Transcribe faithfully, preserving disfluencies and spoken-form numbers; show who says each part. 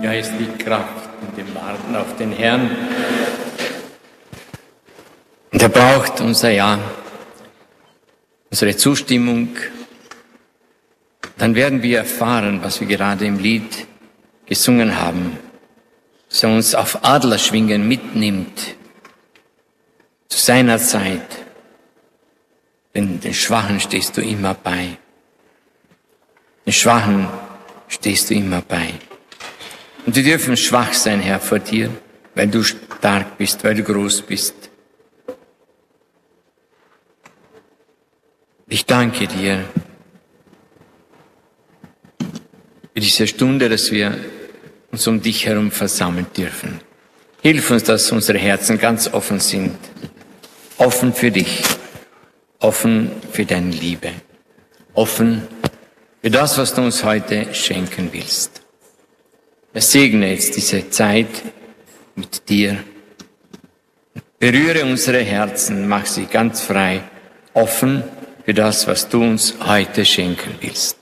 Speaker 1: Ja, es liegt Kraft in dem Warten auf den Herrn. Und er braucht unser Ja, unsere Zustimmung. Dann werden wir erfahren, was wir gerade im Lied gesungen haben, dass er uns auf Adlerschwingen mitnimmt, zu seiner Zeit. Denn den Schwachen stehst du immer bei. Den Schwachen stehst du immer bei. Und wir dürfen schwach sein, Herr, vor dir, weil du stark bist, weil du groß bist. Ich danke dir für diese Stunde, dass wir uns um dich herum versammeln dürfen. Hilf uns, dass unsere Herzen ganz offen sind. Offen für dich. Offen für deine Liebe. Offen für das, was du uns heute schenken willst. Er segne jetzt diese Zeit mit dir. Berühre unsere Herzen, mach sie ganz frei, offen für das, was du uns heute schenken willst.